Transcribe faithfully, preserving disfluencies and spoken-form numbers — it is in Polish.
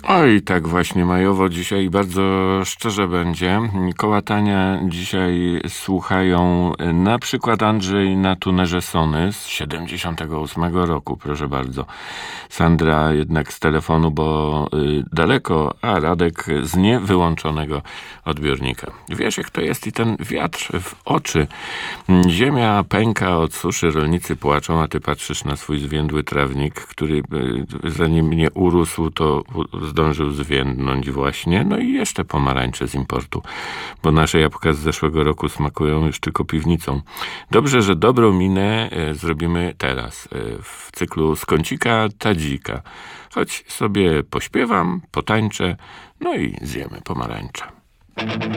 Oj, tak właśnie majowo dzisiaj bardzo szczerze będzie. Kołatania dzisiaj słuchają na przykład Andrzej na tunerze Sony z siedemdziesiątego ósmego roku, proszę bardzo. Sandra jednak z telefonu, bo y, daleko, a Radek z niewyłączonego odbiornika. Wiesz, jak to jest i ten wiatr w oczy. Ziemia pęka od suszy, rolnicy płaczą, a ty patrzysz na swój zwiędły trawnik, który y, zanim nie urósł, to zdążył zwiędnąć właśnie. No i jeszcze pomarańcze z importu, bo nasze jabłka z zeszłego roku smakują już tylko piwnicą. Dobrze, że dobrą minę e, zrobimy teraz e, w cyklu z kącika tadzika. Choć sobie pośpiewam, potańczę, no i zjemy pomarańcze.